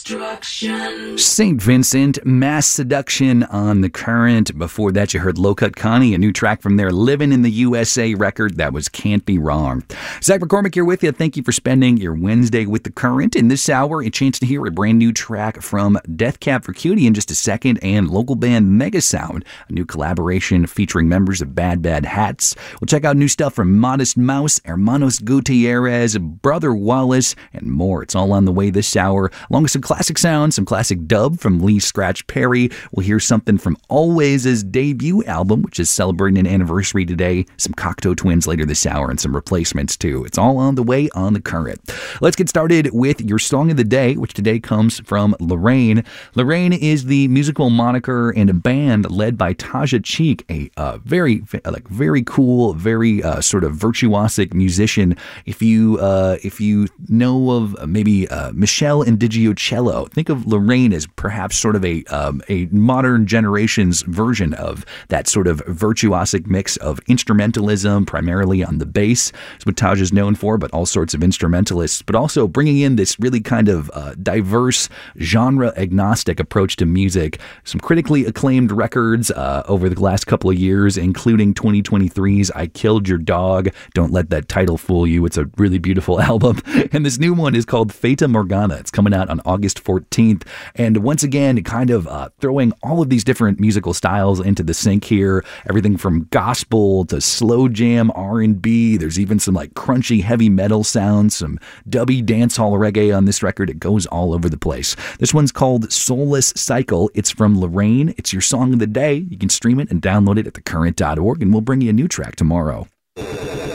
St. Vincent, Mass Seduction on The Current. Before that, you heard Low Cut Connie, a new track from their Livin' in the USA record. That was Can't Be Wrong. Zach McCormick here with you. Thank you for spending your Wednesday with The Current. In this hour, a chance to hear a brand new track from Death Cab for Cutie in just a second, and local band Mega Sound, a new collaboration featuring members of Bad Bad Hats. We'll check out new stuff from Modest Mouse, Hermanos Gutierrez, Brother Wallace, and more. It's all on the way this hour, along with some classic sound, some classic dub from Lee Scratch Perry. We'll hear something from Always' debut album, which is celebrating an anniversary today. Some Cocteau Twins later this hour, and some replacements too. It's all on the way on The Current. Let's get started with your song of the day, which today comes from Lorraine. Lorraine is the musical moniker and a band led by Taja Cheek, a very cool, very sort of virtuosic musician. If you know of maybe Michelle Indigiocello, think of Lorraine as perhaps sort of a modern generation's version of that sort of virtuosic mix of instrumentalism, primarily on the bass. That's what Taj is known for, but all sorts of instrumentalists, but also bringing in this really kind of diverse, genre-agnostic approach to music. Some critically acclaimed records over the last couple of years, including 2023's I Killed Your Dog. Don't let that title fool you. It's a really beautiful album. And this new one is called Fata Morgana. It's coming out on August 14th. And once again, kind of throwing all of these different musical styles into the sink here. Everything from gospel to slow jam R&B. There's even some like crunchy heavy metal sounds, some dubby dancehall reggae on this record. It goes all over the place. This one's called Soulless Cycle. It's from Lorraine. It's your song of the day. You can stream it and download it at thecurrent.org, and we'll bring you a new track tomorrow.